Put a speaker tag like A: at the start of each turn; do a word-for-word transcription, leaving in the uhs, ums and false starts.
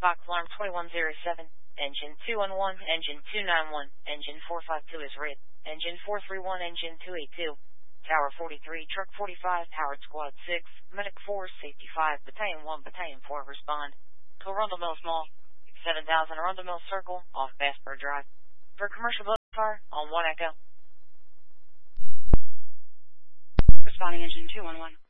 A: Fox Alarm twenty-one oh seven, Engine two one one, Engine two nine one, Engine four five two is red, Engine four three one, Engine two eight two, Tower forty-three, Truck forty-five, Howard Squad six, Medic four, Safety five, Battalion one, Battalion four, respond. To Arundel Mills Mall, seven thousand Arundel Mills Circle, off Bassburg Drive. For commercial boat fire, on one Echo.
B: Responding Engine two one one.